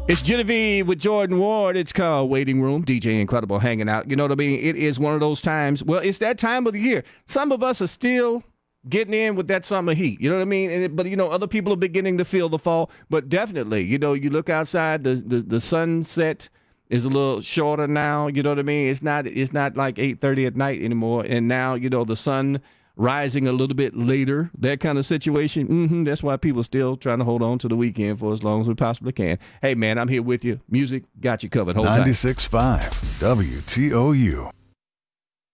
It's Genevieve with Jordan Ward. It's called Waiting Room. DJ Incredible hanging out. You know what I mean? It is one of those times. Well, it's that time of the year. Some of us are still getting in with that summer heat. You know what I mean? But, other people are beginning to feel the fall. But definitely, you look outside, the sunset is a little shorter now. You know what I mean? It's not like 8:30 at night anymore. And now, the sun rising a little bit later, that kind of situation. That's why people are still trying to hold on to the weekend for as long as we possibly can. Hey, man, I'm here with you. Music got you covered. Hold tight. 96.5 WTOU.